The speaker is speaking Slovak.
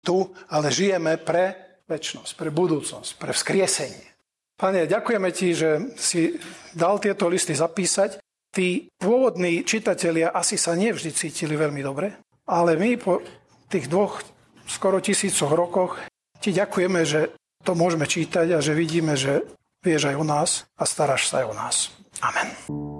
tu, ale žijeme pre večnosť, pre budúcnosť, pre vzkriesenie. Pane, ďakujeme Ti, že si dal tieto listy zapísať. Tí pôvodní čitatelia asi sa nevždy cítili veľmi dobre, ale my po tých 2 skoro 1000 rokoch Ti ďakujeme, že to môžeme čítať a že vidíme, že vieš aj o nás a staráš sa aj o nás. Amen.